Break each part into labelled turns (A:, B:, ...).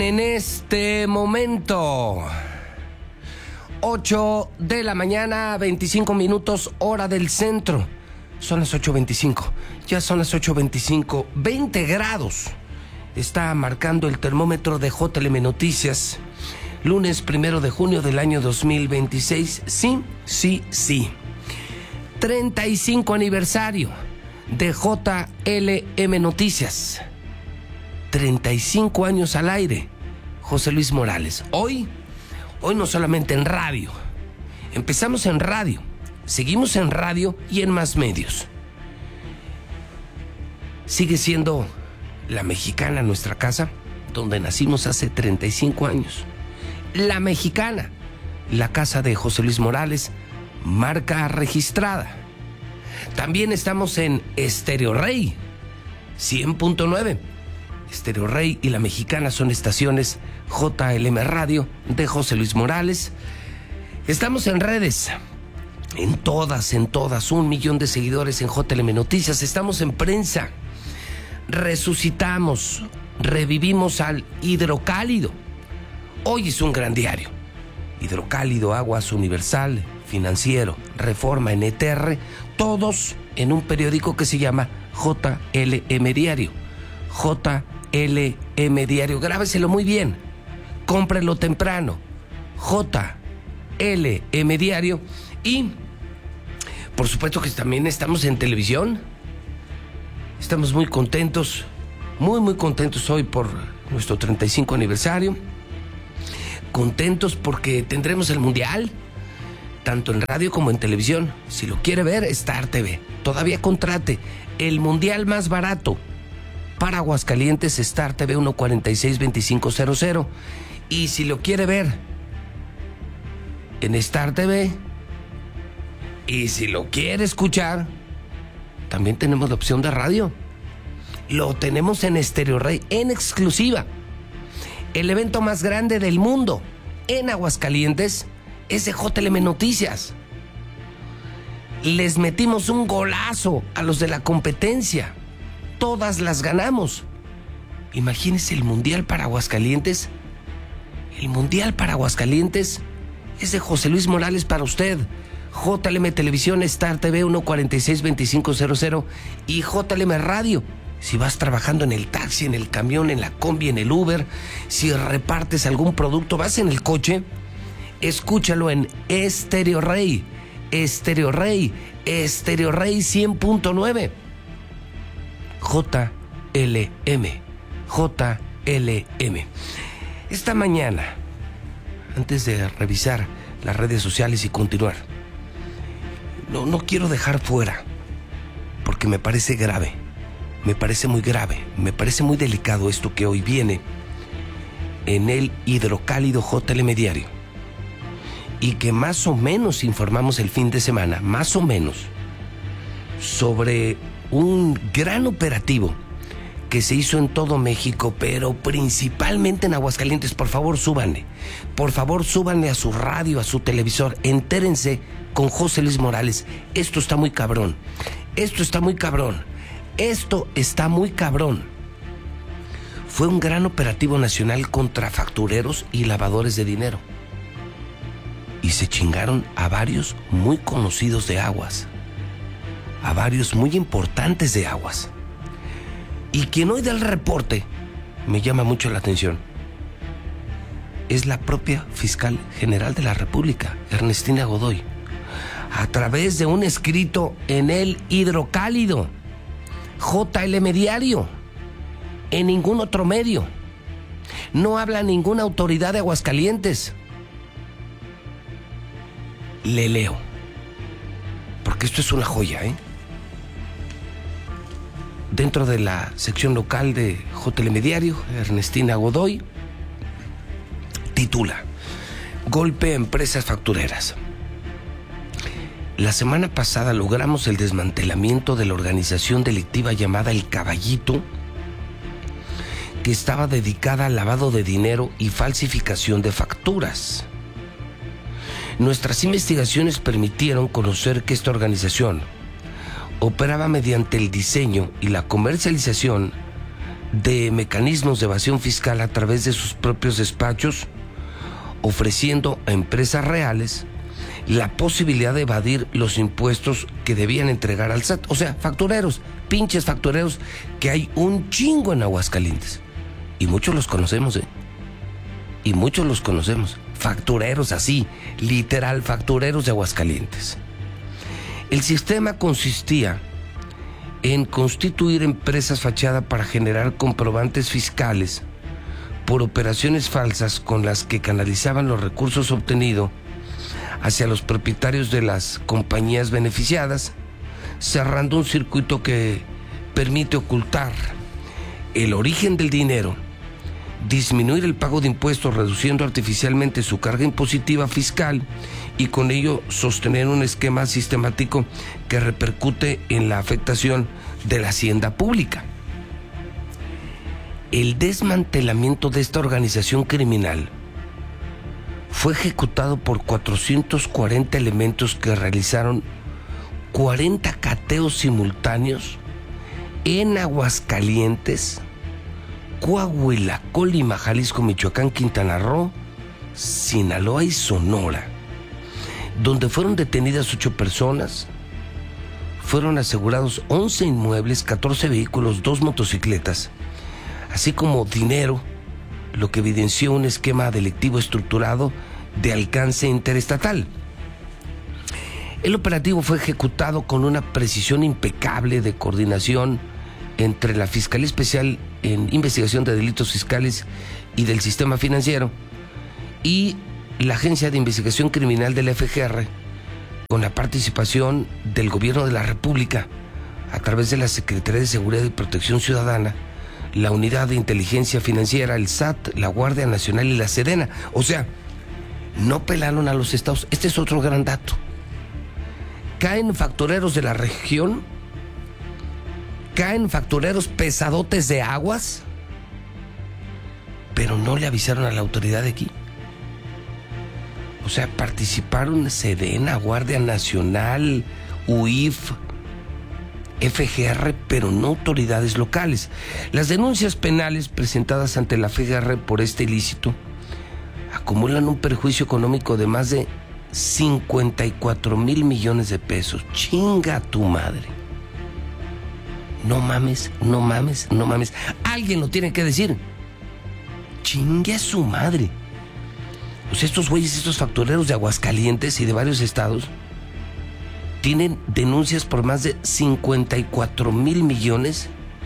A: En este momento, 8 de la mañana, 25 minutos, hora del centro. Son las 8:25. Ya son las 8:25. 20 grados. Está marcando el termómetro de JLM Noticias. Lunes 1 de junio del año 2026. Sí. 35 aniversario de JLM Noticias. 35 años al aire. José Luis Morales. Hoy no solamente en radio. Empezamos en radio, seguimos en radio y en más medios. Sigue siendo La Mexicana nuestra casa, donde nacimos hace 35 años. La Mexicana, la casa de José Luis Morales, marca registrada. También estamos en Estéreo Rey, 100.9. Estéreo Rey y La Mexicana son estaciones JLM Radio de José Luis Morales. Estamos en redes, en todas, 1 millón de seguidores en JLM Noticias. Estamos en prensa, resucitamos, revivimos al Hidrocálido. Hoy es un gran diario. Hidrocálido, Aguas, Universal, Financiero, Reforma, NTR, todos en un periódico que se llama JLM Diario. JLM Diario, grábeselo muy bien, cómprelo temprano. JLM Diario. Y por supuesto que también estamos en televisión. Estamos muy contentos, muy contentos hoy por nuestro 35 aniversario. Contentos porque tendremos el Mundial, tanto en radio como en televisión. Si lo quiere ver, Star TV. Todavía contrate el Mundial más barato para Aguascalientes, Star TV 146-2500. Y si lo quiere ver en Star TV, y si lo quiere escuchar, también tenemos la opción de radio. Lo tenemos en Estéreo Rey, en exclusiva. El evento más grande del mundo en Aguascalientes es de JLM Noticias. Les metimos un golazo a los de la competencia. Todas las ganamos. Imagínense el Mundial para Aguascalientes. El Mundial para Aguascalientes es de José Luis Morales para usted. JLM Televisión, Star TV 146-2500 y JLM Radio. Si vas trabajando en el taxi, en el camión, en la combi, en el Uber, si repartes algún producto, vas en el coche, escúchalo en Estéreo Rey, Estéreo Rey, Estéreo Rey 100.9. JLM. Esta mañana, antes de revisar las redes sociales y continuar, no quiero dejar fuera, porque me parece grave, me parece muy grave, me parece muy delicado esto que hoy viene en el Hidrocálido JLM Diario, y que más o menos informamos el fin de semana, más o menos, sobre un gran operativo que se hizo en todo México, pero principalmente en Aguascalientes. Por favor, súbanle a su radio, a su televisor, entérense con José Luis Morales. Esto está muy cabrón. Fue un gran operativo nacional contra factureros y lavadores de dinero. Y se chingaron a varios muy conocidos de Aguas, a varios muy importantes de Aguas. Y quien hoy da el reporte me llama mucho la atención es la propia fiscal general de la República, Ernestina Godoy, a través de un escrito en el Hidrocálido, JLM Diario, en ningún otro medio. No habla ninguna autoridad de Aguascalientes. Le leo, porque esto es una joya, Dentro de la sección local de JLM Diario, Ernestina Godoy titula: Golpe a empresas factureras. La semana pasada logramos el desmantelamiento de la organización delictiva llamada El Caballito, que estaba dedicada al lavado de dinero y falsificación de facturas. Nuestras investigaciones permitieron conocer que esta organización operaba mediante el diseño y la comercialización de mecanismos de evasión fiscal a través de sus propios despachos, ofreciendo a empresas reales la posibilidad de evadir los impuestos que debían entregar al SAT. O sea, factureros, pinches factureros, que hay un chingo en Aguascalientes. Y muchos los conocemos, Y muchos los conocemos. Factureros así, literal, factureros de Aguascalientes. El sistema consistía en constituir empresas fachada para generar comprobantes fiscales por operaciones falsas con las que canalizaban los recursos obtenidos hacia los propietarios de las compañías beneficiadas, cerrando un circuito que permite ocultar el origen del dinero, disminuir el pago de impuestos reduciendo artificialmente su carga impositiva fiscal y con ello sostener un esquema sistemático que repercute en la afectación de la hacienda pública. El desmantelamiento de esta organización criminal fue ejecutado por 440 elementos que realizaron 40 cateos simultáneos en Aguascalientes, Coahuila, Colima, Jalisco, Michoacán, Quintana Roo, Sinaloa y Sonora, donde fueron detenidas 8 personas, fueron asegurados 11 inmuebles, 14 vehículos, 2 motocicletas, así como dinero, lo que evidenció un esquema delictivo estructurado de alcance interestatal. El operativo fue ejecutado con una precisión impecable de coordinación entre la Fiscalía Especial en Investigación de Delitos Fiscales y del Sistema Financiero y la Agencia de Investigación Criminal de la FGR, con la participación del Gobierno de la República a través de la Secretaría de Seguridad y Protección Ciudadana, la Unidad de Inteligencia Financiera, el SAT, la Guardia Nacional y la Sedena. O sea, no pelaron a los estados. Este es otro gran dato. Caen factureros de la región, caen factureros pesadotes de aguas, pero no le avisaron a la autoridad de aquí. O sea, participaron Sedena, Guardia Nacional, UIF, FGR, pero no autoridades locales. Las denuncias penales presentadas ante la FGR por este ilícito acumulan un perjuicio económico de más de 54 mil millones de pesos. Chinga tu madre. No mames, no mames, no mames. Alguien lo tiene que decir. Chingue a su madre. Pues estos güeyes, estos factureros de Aguascalientes y de varios estados, tienen denuncias por más de 54 mil millones.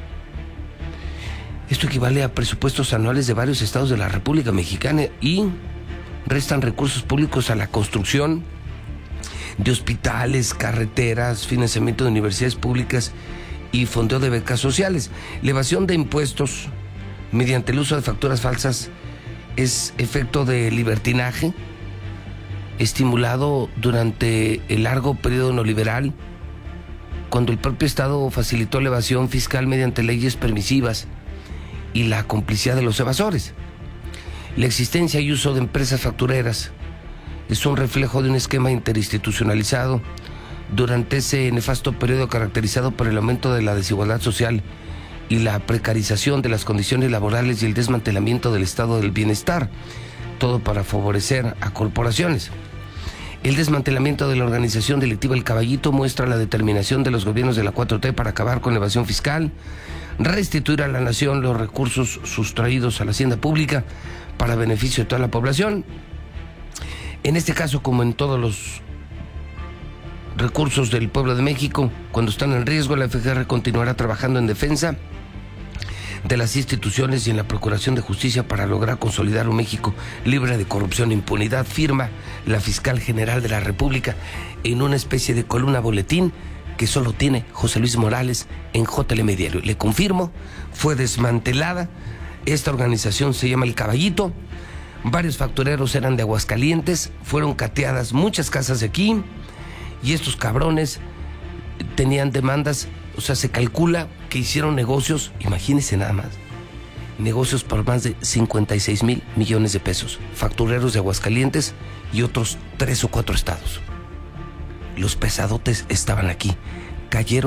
A: Esto equivale a presupuestos anuales de varios estados de la República Mexicana y restan recursos públicos a la construcción de hospitales, carreteras, financiamiento de universidades públicas y fondeo de becas sociales. La evasión de impuestos mediante el uso de facturas falsas es efecto de libertinaje estimulado durante el largo periodo neoliberal, cuando el propio Estado facilitó la evasión fiscal mediante leyes permisivas y la complicidad de los evasores. La existencia y uso de empresas factureras es un reflejo de un esquema interinstitucionalizado durante ese nefasto periodo caracterizado por el aumento de la desigualdad social y la precarización de las condiciones laborales y el desmantelamiento del estado del bienestar, todo para favorecer a corporaciones. El desmantelamiento de la organización delictiva El Caballito muestra la determinación de los gobiernos de la 4T para acabar con la evasión fiscal, restituir a la nación los recursos sustraídos a la hacienda pública para beneficio de toda la población. En este caso, como en todos los recursos del pueblo de México, cuando están en riesgo, la FGR continuará trabajando en defensa de las instituciones y en la procuración de justicia para lograr consolidar un México libre de corrupción e impunidad, firma la fiscal general de la República en una especie de columna boletín que solo tiene José Luis Morales en JLM Diario. Le confirmo, fue desmantelada. Esta organización se llama El Caballito. Varios factureros eran de Aguascalientes, fueron cateadas muchas casas de aquí y estos cabrones tenían demandas. O sea, se calcula que hicieron negocios, imagínense nada más, negocios por más de 56 mil millones de pesos. Factureros de Aguascalientes y otros 3 o 4 estados. Los pesadotes estaban aquí, cayeron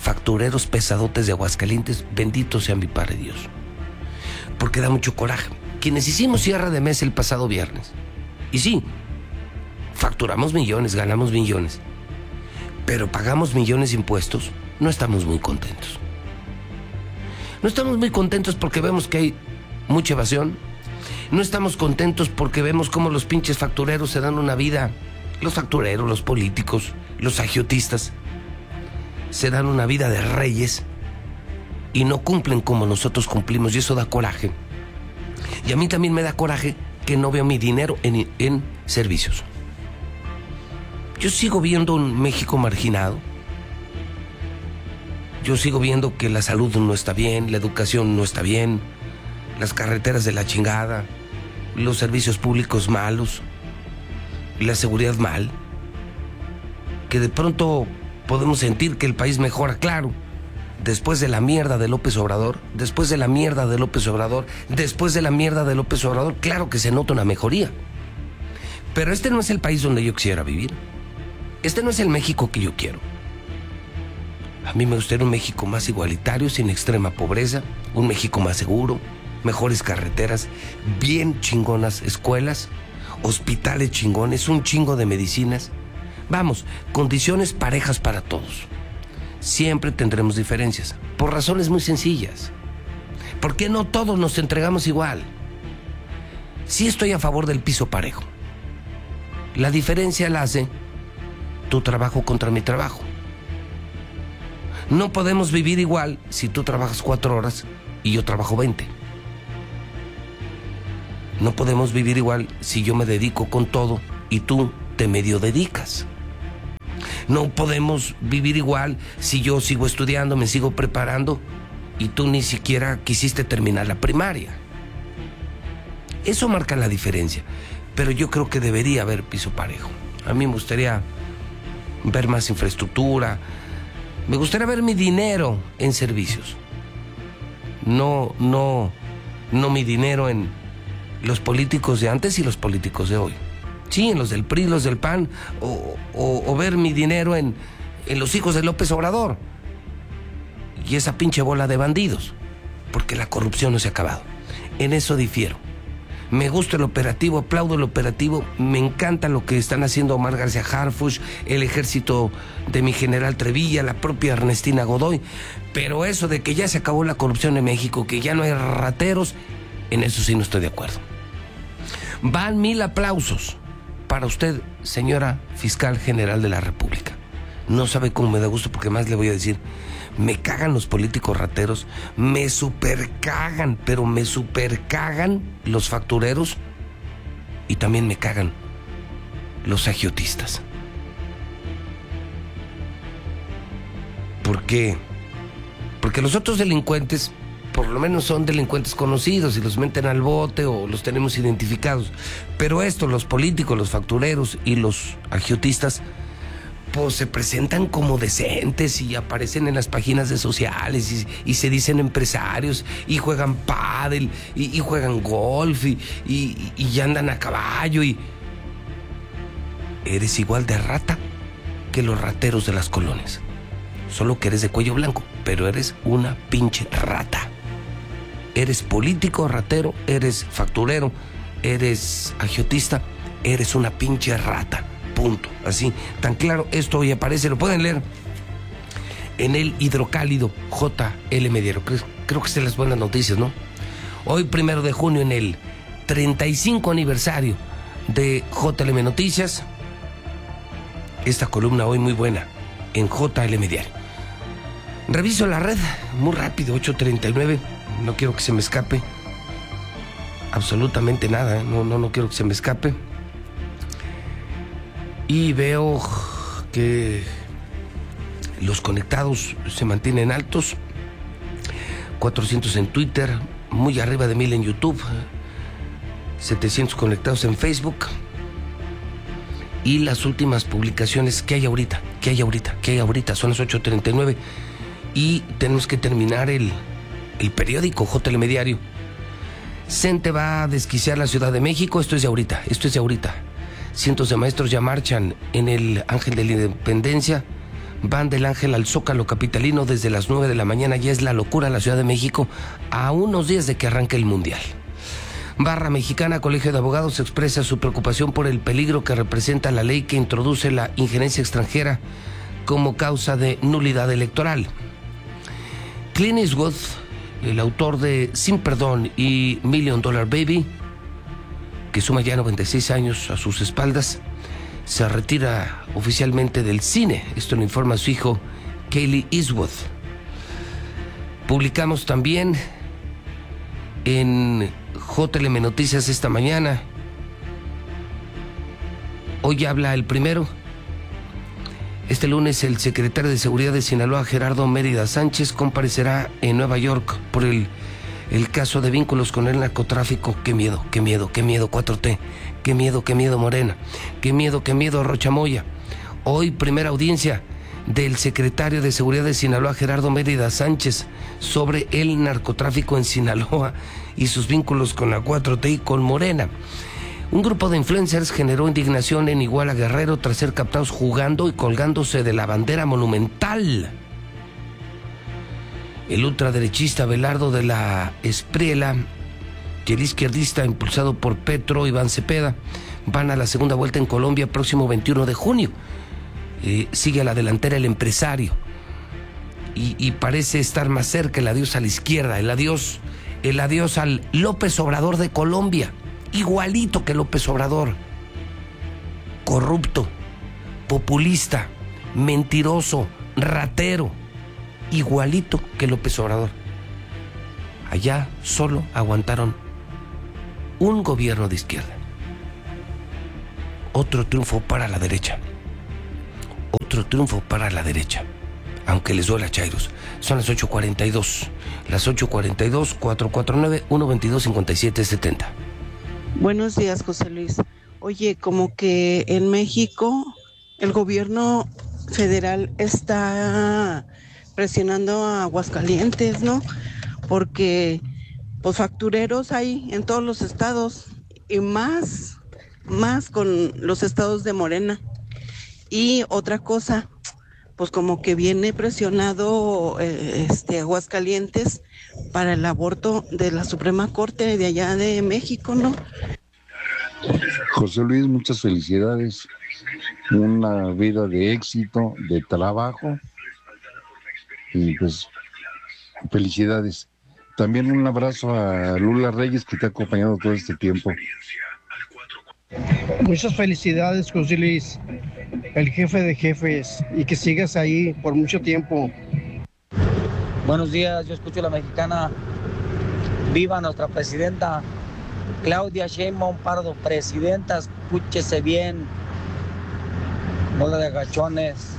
A: factureros pesadotes de Aguascalientes, bendito sea mi Padre Dios. Porque da mucho coraje. Quienes hicimos cierre de mes el pasado viernes, y sí, facturamos millones, ganamos millones, pero pagamos millones de impuestos, no estamos muy contentos. No estamos muy contentos porque vemos que hay mucha evasión. No estamos contentos porque vemos cómo los pinches factureros se dan una vida. Los factureros, los políticos, los agiotistas se dan una vida de reyes y no cumplen como nosotros cumplimos, y eso da coraje. Y a mí también me da coraje que no veo mi dinero en servicios. Yo sigo viendo un México marginado. Yo sigo viendo que la salud no está bien, la educación no está bien, las carreteras de la chingada, los servicios públicos malos, la seguridad mal. Que de pronto podemos sentir que el país mejora, claro. Después de la mierda de López Obrador, después de la mierda de López Obrador, después de la mierda de López Obrador, claro que se nota una mejoría. Pero este no es el país donde yo quisiera vivir. Este no es el México que yo quiero. A mí me gustaría un México más igualitario, sin extrema pobreza, un México más seguro, mejores carreteras, bien chingonas escuelas, hospitales chingones, un chingo de medicinas. Vamos, condiciones parejas para todos. Siempre tendremos diferencias, por razones muy sencillas. ¿Por qué no todos nos entregamos igual? Sí estoy a favor del piso parejo. La diferencia la hace tu trabajo contra mi trabajo. No podemos vivir igual si tú trabajas 4 horas y yo trabajo 20. No podemos vivir igual si yo me dedico con todo y tú te medio dedicas. No podemos vivir igual si yo sigo estudiando, me sigo preparando y tú ni siquiera quisiste terminar la primaria. Eso marca la diferencia, pero yo creo que debería haber piso parejo. A mí me gustaría ver más infraestructura, me gustaría ver mi dinero en servicios. No mi dinero en los políticos de antes y los políticos de hoy. Sí, en los del PRI, los del PAN, o ver mi dinero en los hijos de López Obrador. Y esa pinche bola de bandidos, porque la corrupción no se ha acabado. En eso difiero. Me gusta el operativo, aplaudo el operativo, me encanta lo que están haciendo Omar García Harfuch, el ejército de mi general Trevilla, la propia Ernestina Godoy, pero eso de que ya se acabó la corrupción en México, que ya no hay rateros, en eso sí no estoy de acuerdo. Van 1000 aplausos para usted, señora Fiscal General de la República. No sabe cómo me da gusto, porque más le voy a decir, me cagan los políticos rateros, me supercagan, pero me supercagan los factureros y también me cagan los agiotistas. ¿Por qué? Porque los otros delincuentes, por lo menos son delincuentes conocidos y los meten al bote o los tenemos identificados. Pero estos, los políticos, los factureros y los agiotistas, pues se presentan como decentes y aparecen en las páginas de sociales y se dicen empresarios y juegan pádel y juegan golf y andan a caballo y... Eres igual de rata que los rateros de las colonias. Solo que eres de cuello blanco, pero eres una pinche rata. Eres político ratero, eres facturero, eres agiotista, eres una pinche rata. Punto. Así, tan claro, esto hoy aparece, lo pueden leer en el hidrocálido JL Mediero. Creo que son las buenas noticias, ¿no? Hoy, 1 de junio, en el 35 aniversario de JLM Noticias, esta columna hoy muy buena en JL Mediero. Reviso la red muy rápido, 8:39, no quiero que se me escape absolutamente nada, ¿eh? No quiero que se me escape. Y veo que los conectados se mantienen altos. 400 en Twitter, muy arriba de 1000 en YouTube, 700 conectados en Facebook. Y las últimas publicaciones que hay ahorita, son las 8:39. Y tenemos que terminar el periódico JL Diario. CENTE va a desquiciar la Ciudad de México, esto es de ahorita. Cientos de maestros ya marchan en el Ángel de la Independencia van del Ángel al Zócalo capitalino desde las 9 de la mañana. Ya es la locura la Ciudad de México a unos días de que arranque el Mundial. Barra Mexicana, Colegio de Abogados, expresa su preocupación por el peligro que representa la ley que introduce la injerencia extranjera como causa de nulidad electoral. Clint Eastwood, el autor de Sin Perdón y $1 Million Baby, que suma ya 96 años a sus espaldas, se retira oficialmente del cine. Esto lo informa su hijo, Kaylee Eastwood. Publicamos también en JLM Noticias esta mañana. Hoy habla el primero. Este lunes el secretario de Seguridad de Sinaloa, Gerardo Mérida Sánchez, comparecerá en Nueva York por el caso de vínculos con el narcotráfico. Qué miedo, 4T. Qué miedo, Morena. Qué miedo, Rocha Moya. Hoy primera audiencia del secretario de Seguridad de Sinaloa, Gerardo Mérida Sánchez, sobre el narcotráfico en Sinaloa y sus vínculos con la 4T y con Morena. Un grupo de influencers generó indignación en Iguala Guerrero tras ser captados jugando y colgándose de la bandera monumental. El ultraderechista Belardo de la Espriela y el izquierdista impulsado por Petro, Iván Cepeda, van a la segunda vuelta en Colombia próximo 21 de junio. Sigue a la delantera el empresario y parece estar más cerca el adiós a la izquierda, el adiós al López Obrador de Colombia. Igualito que López Obrador, corrupto, populista, mentiroso, ratero, igualito que López Obrador. Allá solo aguantaron un gobierno de izquierda. Otro triunfo para la derecha. Aunque les duela, chairos. Son las 8:42. Las 8:42, 449-122-5770.
B: Buenos días, José Luis. Oye, como que en México el gobierno federal está presionando a Aguascalientes, ¿no? Porque pues factureros hay en todos los estados y más con los estados de Morena. Y otra cosa, pues como que viene presionado Aguascalientes para el aborto de la Suprema Corte de allá de México, ¿no?
C: José Luis, muchas felicidades. Una vida de éxito, de trabajo. Y pues, felicidades. También un abrazo a Lula Reyes, que te ha acompañado todo este tiempo.
D: Muchas felicidades, José Luis, el jefe de jefes, y que sigas ahí por mucho tiempo.
E: Buenos días, yo escucho a la mexicana. Viva nuestra presidenta Claudia Sheinbaum Pardo, presidenta, escúchese bien, bola de agachones.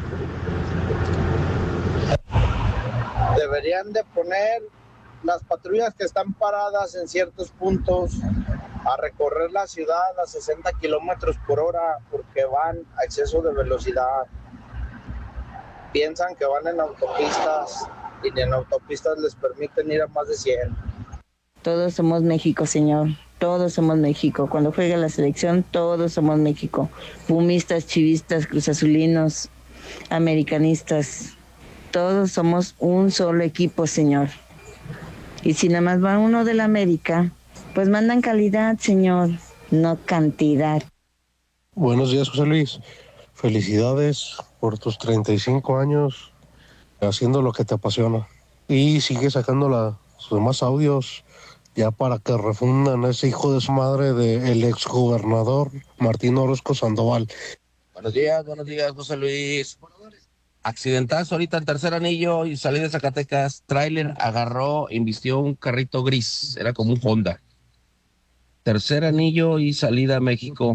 F: Deberían de poner las patrullas que están paradas en ciertos puntos a recorrer la ciudad a 60 kilómetros por hora porque van a exceso de velocidad. Piensan que van en autopistas y ni en autopistas les permiten ir a más de 100.
G: Todos somos México, señor. Todos somos México. Cuando juega la selección, todos somos México. Pumistas, chivistas, cruzazulinos, americanistas. Todos somos un solo equipo, señor. Y si nada más va uno de la América, pues mandan calidad, señor, no cantidad.
H: Buenos días, José Luis. Felicidades por tus 35 años haciendo lo que te apasiona. Y sigue sacando sus demás audios ya para que refundan a ese hijo de su madre del exgobernador Martín Orozco Sandoval.
I: Buenos días, José Luis. Accidentazo ahorita en Tercer Anillo y salí de Zacatecas. Tráiler agarró, invistió un carrito gris, era como un Honda. Tercer Anillo y salida a México.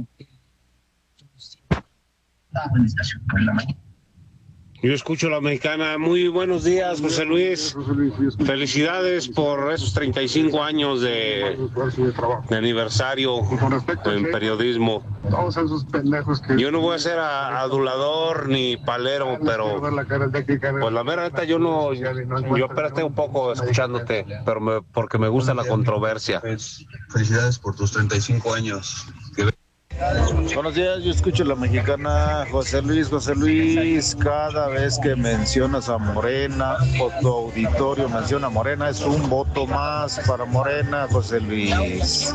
J: Yo escucho la mexicana. Muy buenos días, José Luis. Felicidades por esos 35 años de aniversario en periodismo. Yo no voy a ser adulador ni palero, pero pues la mera neta yo espérate un poco escuchándote, pero porque me gusta la controversia.
K: Felicidades por tus 35 años. Buenos días, yo escucho la mexicana. José Luis, cada vez que mencionas a Morena o tu auditorio menciona a Morena, es un voto más para Morena, José Luis.